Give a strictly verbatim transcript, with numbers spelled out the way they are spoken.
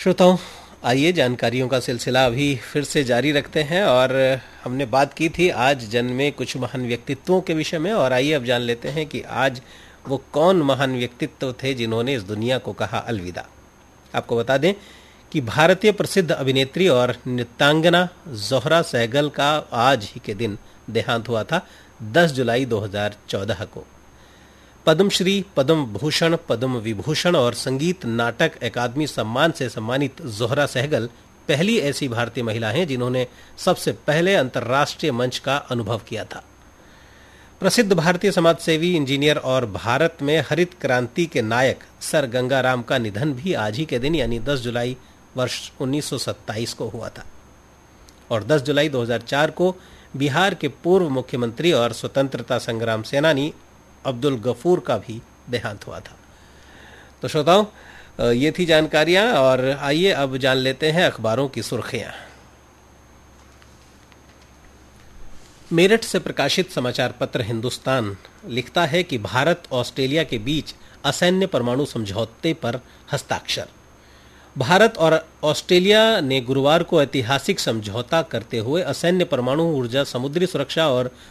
श्रोताओं, आइए जानकारियों का सिलसिला अभी फिर से जारी रखते हैं। और हमने बात की थी आज जन्मे कुछ महान व्यक्तित्वों के विषय में, और आइए अब जान लेते हैं कि आज वो कौन महान व्यक्तित्व थे जिन्होंने इस दुनिया को कहा अलविदा। आपको बता दें कि भारतीय प्रसिद्ध अभिनेत्री और नृत्यांगना ज़ोहरा सहगल का आज ही के दिन देहांत हुआ था, दस जुलाई दो हज़ार चौदह को। पद्मश्री, पद्म भूषण, पद्म विभूषण और संगीत नाटक अकादमी सम्मान से सम्मानित ज़ोहरा सहगल पहली ऐसी भारतीय महिला हैं जिन्होंने सबसे पहले अंतर्राष्ट्रीय मंच का अनुभव किया था। प्रसिद्ध भारतीय समाजसेवी, इंजीनियर और भारत में हरित क्रांति के नायक सर गंगाराम का निधन भी आज ही के दिन यानी दस जुलाई वर्ष उन्नीस सौ सत्ताईस को हुआ था। और दस जुलाई दो हज़ार चार को बिहार के पूर्व मुख्यमंत्री और स्वतंत्रता संग्राम सेनानी अब्दुल गफूर का भी देहांत हुआ था। तो श्रोताओं, ये थी जानकारियां, और आइए अब जान लेते हैं अखबारों की सुर्खियां। मेरठ से प्रकाशित समाचार पत्र हिंदुस्तान लिखता है कि भारत ऑस्ट्रेलिया के बीच असैन्य परमाणु समझौते पर हस्ताक्षर। भारत और ऑस्ट्रेलिया ने गुरुवार को ऐतिहासिक समझौता करते हुए असैन्य परमाणु ऊर्जा, समुद्री सुरक्षा और